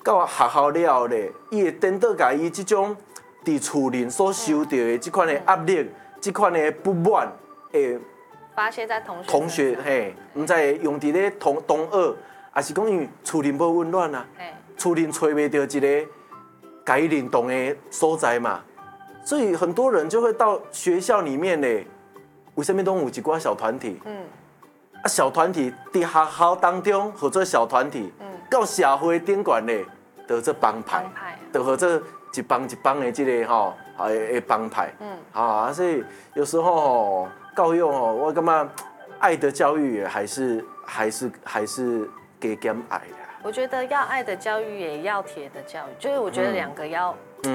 到学校了咧，伊会颠倒甲伊即种伫厝里所受到的即款的压力、即款的不满，会发泄在同学嘿，毋知会用伫咧同学，还是讲因为厝里无温暖啊，厝里找袂到一个甲伊认同的所在嘛，所以很多人就会到学校里面咧，为什么都有一寡小团体？小团体伫学校当中合作小团体，到社会顶悬咧，就做帮派，就合作一帮一帮的这个吼，的帮派，所以有时候吼，教育吼，我感觉爱的教育还是给减爱的。 我觉得要爱的教育，也要铁的教育，就是我觉得两个要，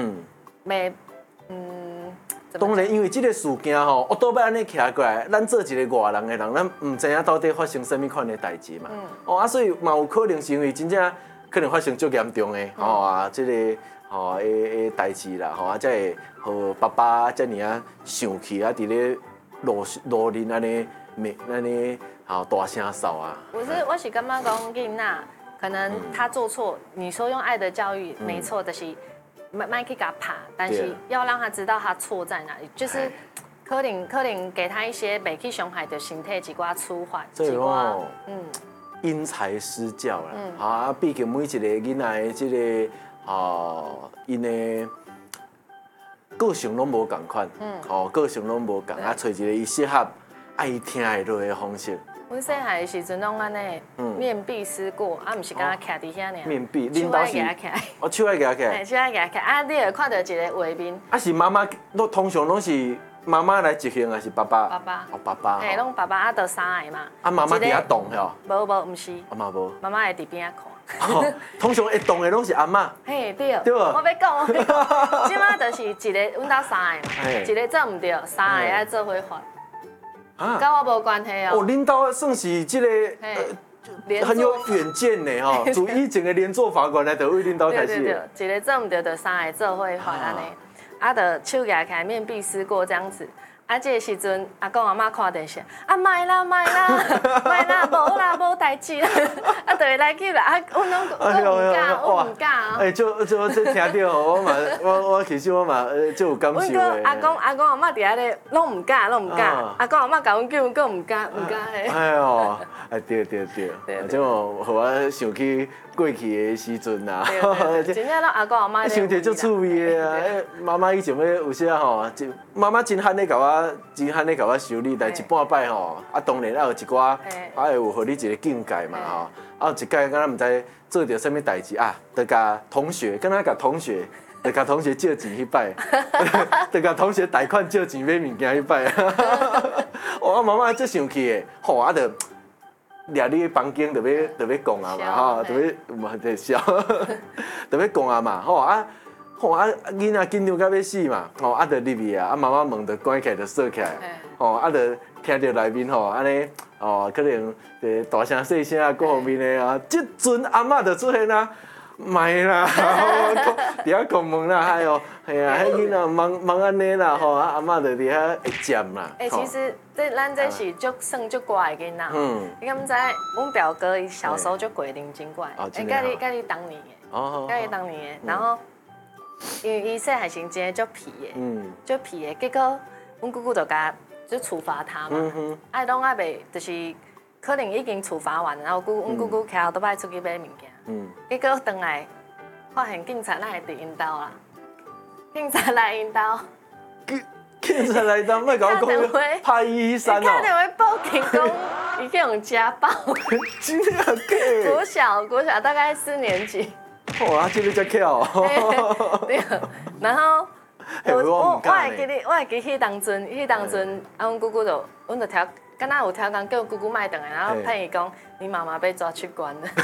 当然，因为这个事件吼，我倒摆安尼徛过来，咱做一个外人的人，咱唔知影到底发生什么款的代志嘛。所以嘛有可能是因为真正可能发生足严重的这个的代志啦，才会和爸爸遮尔啊生气啊，伫咧路面安尼大声扫啊。 我是感觉讲囡仔，可能他做错，你说用爱的教育没错，但是。麦去给他拍，但是要让他知道他错在哪里，就是可能给他一些袂去伤害的身体一寡处罚， 一寡因材施教啦。毕竟每一个囡仔的这个因的个性拢无共款，个性拢无共，找一个伊适合爱听会落的方式。 阮细汉的时阵拢安尼，面壁思过，毋是敢徛伫遐尔。 面壁，恁兜是，我手爱夹起来。 手爱夹起来，你会看到一个画面。 是妈妈，通常拢是妈妈来执行，还是爸爸？ 爸爸。 爸爸。 拢爸爸就三个嘛。 妈妈伫遐动吼？ 无，毋是。 妈无。 妈妈会伫边仔看。 通常会动的拢是阿嬷。 嘿，对。 对。 我要讲，即摆就是一个，阮兜三个嘛，一个做毋对，三个爱做伙罚。跟我无关系哦。恁兜算是这个很有远见呢哈，从以前的连坐法官来，就为恁兜开始。对，一个做唔对，就三个做伙罚安尼，就手举起来面壁思过这样子。这个时阵，阿公阿妈看电视，莫啦，无啦，无代志啦，就会来去啦，我唔敢。就这听到，我其实我嘛就有感受的。阿公阿妈伫遐咧，拢唔敢。阿公阿妈甲阮叫，佫唔敢嘿。对，这互我想起过去的时阵啦。真正拢阿公阿妈。想起足趣味的啊！妈妈以前要有时吼，妈妈真罕咧甲我修理，但一半摆吼，当然还有一寡，会有互你一个境界嘛吼。有一届敢若毋知做着什么代志啊，就甲同学，敢若甲同学借钱迄摆，就甲同学贷款借钱买物件迄摆。妈妈最生气的，就掠你房间，就要讲啊嘛，就笑，就要讲啊嘛，囡仔紧张到要死嘛，就入去啊，妈妈门就关起来，就锁起来，就听到内面安尼，可能大声细声啊，各方面的啊，即阵阿嬷就出现啦，卖啦，伫遐讲门啦，哎呦，系啊，迄囡仔忙安尼啦，阿嬷就伫遐会尖啦。其实咱这是算足乖的囡仔，你敢知？阮表哥伊小时候就鬼灵精怪，甲你当年的，然后。因为伊细汉时真足皮的，结果阮姑姑就甲就处罚他嘛，拢还袂，就是可能已经处罚完，然后阮姑姑徛都歹出去买物件，结果回来发现警察来伫因兜啦，警察来因兜，警察来兜，莫甲我讲拍113哦，打电话报警讲伊去用家暴，真的假？国小大概4年级。这个才巧。对，然后我会记迄当阵，阮姑姑就，阮就挑，敢若有挑工叫姑姑莫回来，然后骗伊讲，你妈妈被抓去关了。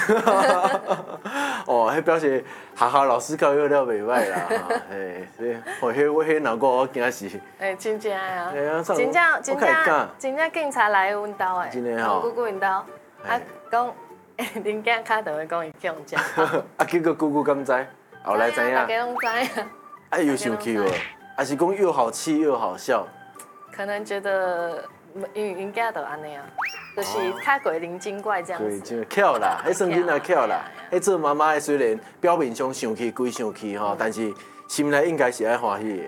迄表示学校老师教育了袂歹啦，迄难过我惊死。真正啊，真正警察来阮兜诶，阮姑姑因兜，讲。恁囝敲电话讲伊去用家暴，结果姑姑敢知？后来知影？大家拢知啊。又生气哦，还是讲又好气又好笑？可能觉得因囝就安尼啊，就是较鬼灵精怪这样子。 对，巧啦，迄算囡仔巧啦。迄做妈妈的虽然表面上生气归生气吼，但是心内应该是爱欢喜的。